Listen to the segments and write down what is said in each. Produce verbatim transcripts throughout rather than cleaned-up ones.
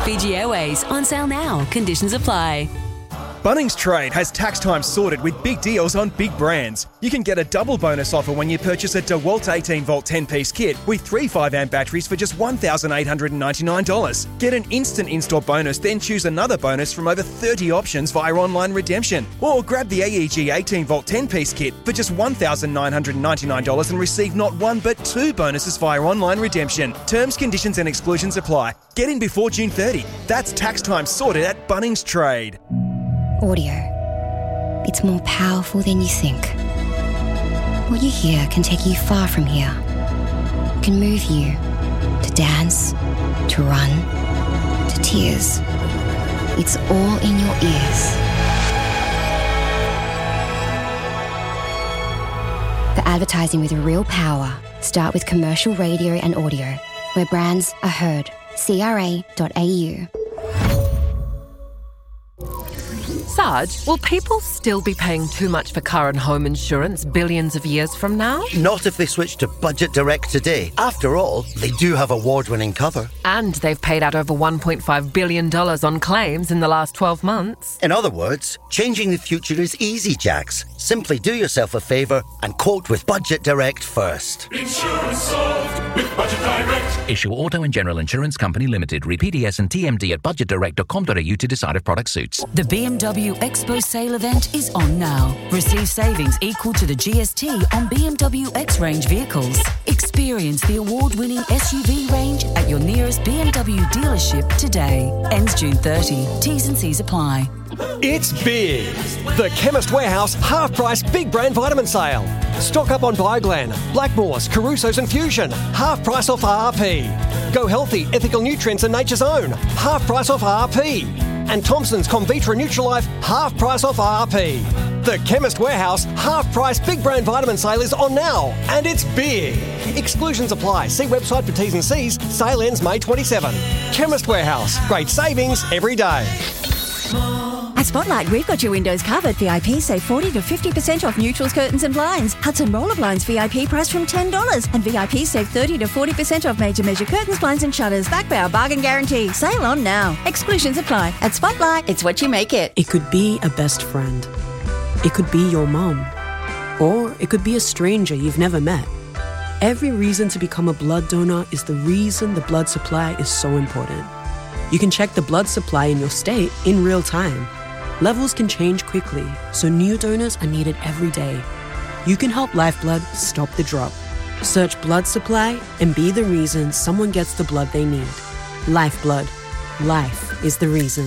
Fiji Airways, on sale now. Conditions apply. Bunnings Trade has tax time sorted with big deals on big brands. You can get a double bonus offer when you purchase a DeWalt eighteen volt ten-piece kit with three five amp batteries for just one thousand eight hundred ninety-nine dollars. Get an instant in-store bonus, then choose another bonus from over thirty options via online redemption. Or grab the A E G eighteen volt ten-piece kit for just one thousand nine hundred ninety-nine dollars and receive not one but two bonuses via online redemption. Terms, conditions and exclusions apply. Get in before June thirtieth. That's tax time sorted at Bunnings Trade. Audio. It's more powerful than you think. What you hear can take you far from here. It can move you to dance, to run, to tears. It's all in your ears. For advertising with real power, start with commercial radio and audio, where brands are heard. C R A dot A U. Sarge, will people still be paying too much for car and home insurance billions of years from now? Not if they switch to Budget Direct today. After all, they do have award-winning cover. And they've paid out over one point five billion dollars on claims in the last twelve months. In other words, changing the future is easy, Jax. Simply do yourself a favour and quote with Budget Direct first. Insurance solved with Budget Direct. Issue Auto and General Insurance Company Limited. Read P D S and T M D at budget direct dot com dot a u to decide if product suits. The B M W Expo sale event is on now. Receive savings equal to the G S T on B M W X-Range vehicles. Experience the award-winning S U V range at your nearest B M W dealership today. Ends June thirtieth. T's and C's apply. It's big! The Chemist Warehouse half-price big brand vitamin sale. Stock up on Bioglan, Blackmores, Caruso's and Fusion. Half price off R R P. Go Healthy, Ethical Nutrients and Nature's Own. Half price off R R P. And Thompson's Convitra Nutrilife, half price off R R P. The Chemist Warehouse half-price big brand vitamin sale is on now, and it's big. Exclusions apply. See website for T's and C's. Sale ends May twenty-seventh. Chemist Warehouse. Great savings every day. At Spotlight, we've got your windows covered. V I P save forty to fifty percent off neutrals, curtains and blinds. Hudson Roller Blinds V I P price from ten dollars. And V I P save thirty to forty percent off major measure curtains, blinds and shutters. Back by our bargain guarantee. Sale on now. Exclusions apply. At Spotlight, it's what you make it. It could be a best friend. It could be your mom. Or it could be a stranger you've never met. Every reason to become a blood donor is the reason the blood supply is so important. You can check the blood supply in your state in real time. Levels can change quickly, so new donors are needed every day. You can help Lifeblood stop the drop. Search blood supply and be the reason someone gets the blood they need. Lifeblood. Life is the reason.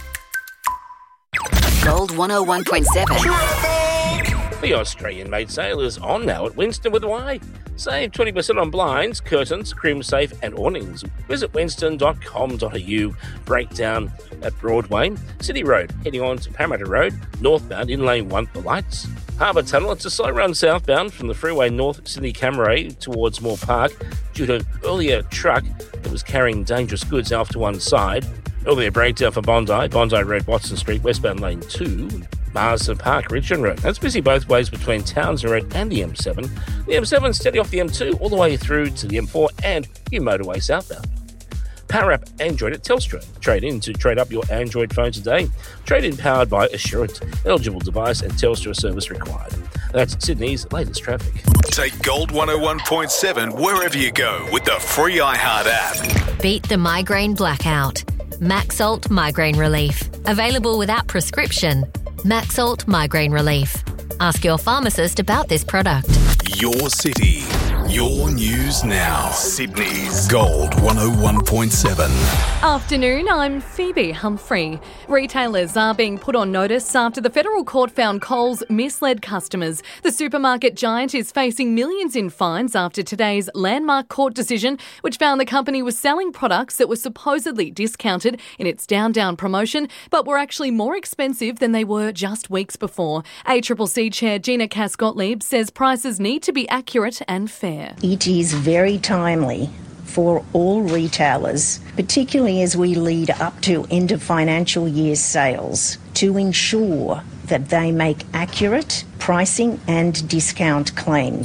Gold one oh one point seven. The Australian-made sale is on now at Winston with Y. Save twenty percent on blinds, curtains, crim safe and awnings. Visit winston dot com dot a u. Breakdown at Broadway, City Road, heading on to Parramatta Road, northbound in lane one for lights. Harbour Tunnel, it's a slow run southbound from the freeway north Sydney Cammeray towards Moore Park due to earlier truck that was carrying dangerous goods off to one side. Earlier breakdown for Bondi, Bondi Road, Watson Street, westbound lane two. Marsden Park, Richmond Road. That's busy both ways between Townsend Road and the M seven. The M seven steady off the M two all the way through to the M four and new motorway southbound. Power Up Android at Telstra. Trade in to trade up your Android phone today. Trade in powered by Assurant. Eligible device and Telstra service required. That's Sydney's latest traffic. Take Gold one oh one point seven wherever you go with the free iHeart app. Beat the migraine blackout. Maxalt Migraine Relief. Available without prescription. Maxalt Migraine Relief. Ask your pharmacist about this product. Your city. Your news now. Sydney's Gold one oh one point seven. Afternoon, I'm Phoebe Humphrey. Retailers are being put on notice after the federal court found Coles misled customers. The supermarket giant is facing millions in fines after today's landmark court decision, which found the company was selling products that were supposedly discounted in its Down Down promotion, but were actually more expensive than they were just weeks before. A C C C Chair Gina Cass-Gottlieb says prices need to be accurate and fair. It is very timely for all retailers, particularly as we lead up to end of financial year sales, to ensure that they make accurate pricing and discount claims.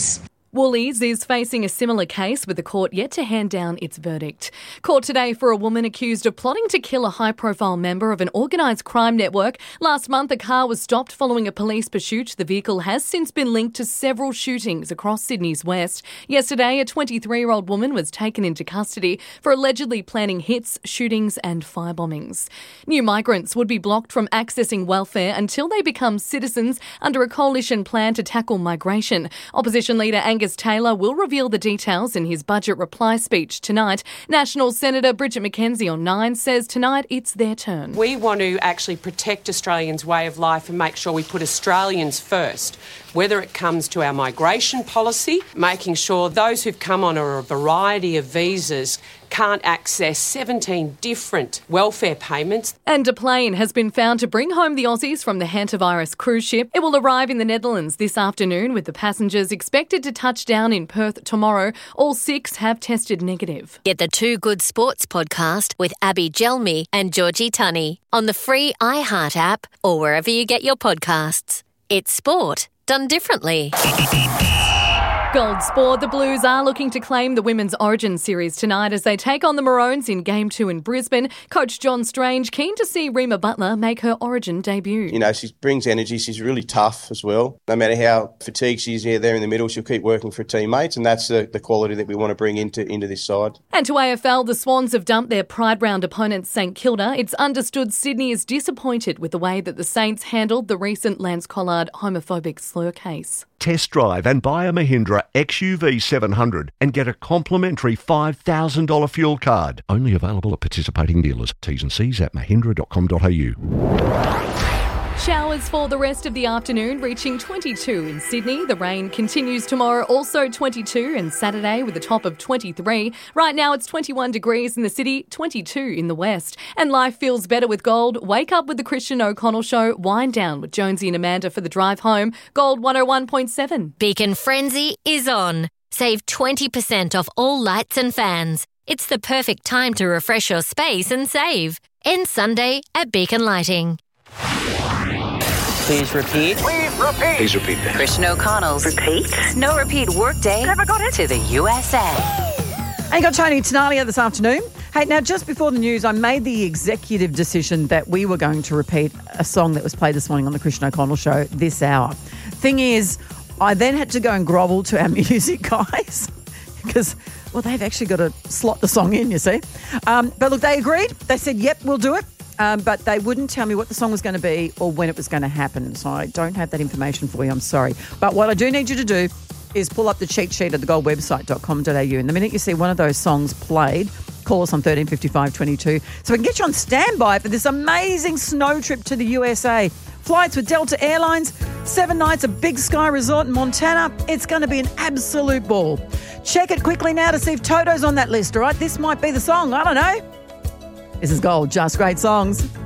Woolies is facing a similar case with the court yet to hand down its verdict. Court today for a woman accused of plotting to kill a high-profile member of an organised crime network. Last month, a car was stopped following a police pursuit. The vehicle has since been linked to several shootings across Sydney's west. Yesterday, a twenty-three-year-old woman was taken into custody for allegedly planning hits, shootings and firebombings. New migrants would be blocked from accessing welfare until they become citizens under a coalition plan to tackle migration. Opposition leader Angus Taylor will reveal the details in his budget reply speech tonight. National Senator Bridget McKenzie on Nine says tonight it's their turn. We want to actually protect Australians' way of life and make sure we put Australians first, whether it comes to our migration policy, making sure those who've come on a variety of visas can't access seventeen different welfare payments. And a plane has been found to bring home the Aussies from the Hantavirus cruise ship. It will arrive in the Netherlands this afternoon, with the passengers expected to touch down in Perth tomorrow. All six have tested negative. Get the Two Good Sports podcast with Abby Gelmi and Georgie Tunney on the free iHeart app or wherever you get your podcasts. It's sport done differently. Gold Sport, the Blues are looking to claim the Women's Origin Series tonight as they take on the Maroons in Game two in Brisbane. Coach John Strange keen to see Rima Butler make her Origin debut. You know, she brings energy. She's really tough as well. No matter how fatigued she is yeah, there in the middle, she'll keep working for her teammates, and that's the, the quality that we want to bring into, into this side. And to A F L, the Swans have dumped their Pride Round opponent St Kilda. It's understood Sydney is disappointed with the way that the Saints handled the recent Lance Collard homophobic slur case. Test drive and buy a Mahindra X U V seven hundred and get a complimentary five thousand dollars fuel card. Only available at participating dealers. T's and C's at mahindra dot com dot a u. Showers for the rest of the afternoon, reaching twenty-two in Sydney. The rain continues tomorrow, also twenty-two, and Saturday with a top of twenty-three. Right now it's twenty-one degrees in the city, twenty-two in the west. And life feels better with Gold. Wake up with the Christian O'Connell Show. Wind down with Jonesy and Amanda for the drive home. Gold one oh one point seven. Beacon Frenzy is on. Save twenty percent off all lights and fans. It's the perfect time to refresh your space and save. End Sunday at Beacon Lighting. Please repeat. Please repeat. Please repeat that. Christian O'Connell's Repeat. No Repeat Workday Never got it. to the U S A. And got Tony Tenalia this afternoon. Hey, now just before the news, I made the executive decision that we were going to repeat a song that was played this morning on the Christian O'Connell Show this hour. Thing is, I then had to go and grovel to our music guys because, well, they've actually got to slot the song in, you see. Um, but look, they agreed. They said, yep, we'll do it. Um, but they wouldn't tell me what the song was going to be or when it was going to happen. So I don't have that information for you. I'm sorry. But what I do need you to do is pull up the cheat sheet at the gold website dot com dot a u. And the minute you see one of those songs played, call us on thirteen fifty-five twenty-two so we can get you on standby for this amazing snow trip to the U S A. Flights with Delta Airlines, seven nights at Big Sky Resort in Montana. It's going to be an absolute ball. Check it quickly now to see if Toto's on that list, all right? This might be the song. I don't know. This is Gold, Just Great Songs.